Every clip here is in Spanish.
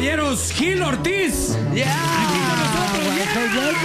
caballeros, Gil Ortiz. Aquí con nosotros.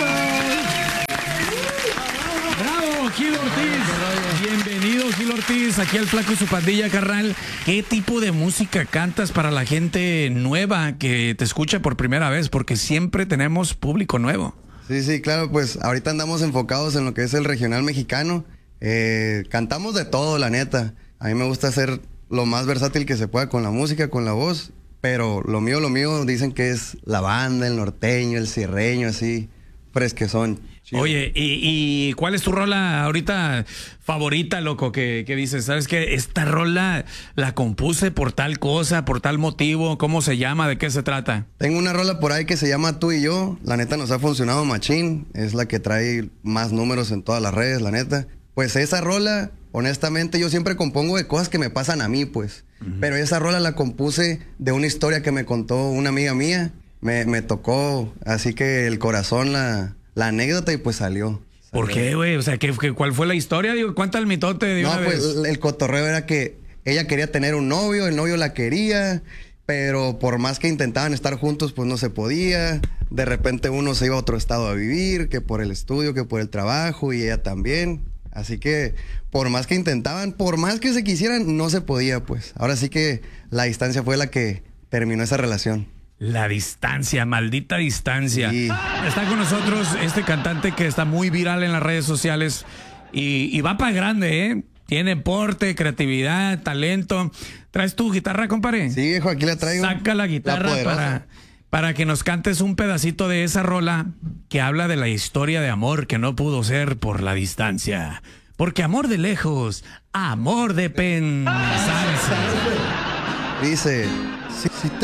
Bravo, Gil Ortiz. Bienvenido, Gil Ortiz, aquí al Flaco y su pandilla, carnal. ¿Qué tipo de música cantas para la gente nueva que te escucha por primera vez? Porque siempre tenemos público nuevo. Sí, claro, pues ahorita andamos enfocados en lo que es el regional mexicano. Cantamos de todo, la neta. A mí me gusta hacer lo más versátil que se pueda con la música, con la voz. Pero lo mío dicen que es la banda, el norteño, el sierreño, así, fresquezón. Chido. Oye, ¿y cuál es tu rola ahorita favorita, loco? Que dices, ¿sabes qué? Esta rola la compuse por tal cosa, por tal motivo. ¿Cómo se llama? ¿De qué se trata? Tengo una rola por ahí que se llama Tú y Yo. La neta nos ha funcionado machín. Es la que trae más números en todas las redes, la neta. Pues esa rola, honestamente, yo siempre compongo de cosas que me pasan a mí, pues. Pero esa rola la compuse de una historia que me contó una amiga mía. Me tocó, así que el corazón, la anécdota, y pues salió. ¿Por qué, güey? O sea, ¿cuál fue la historia? Digo, cuenta el mitote de una pues vez. el cotorreo era que ella quería tener un novio, el novio la quería, pero por más que intentaban estar juntos, pues no se podía. De repente uno se iba a otro estado a vivir, que por el estudio, que por el trabajo, y ella también. Así que por más que intentaban, por más que se quisieran, no se podía, pues. Ahora sí que la distancia fue la que terminó esa relación. La distancia, maldita distancia. Sí. Está con nosotros este cantante que está muy viral en las redes sociales y va para grande, ¿eh? Tiene porte, creatividad, talento. ¿Traes tu guitarra, compadre? Sí, viejo, aquí la traigo. Saca la guitarra para que nos cantes un pedacito de esa rola que habla de la historia de amor que no pudo ser por la distancia. Porque amor de lejos, amor de pensanza. Dice...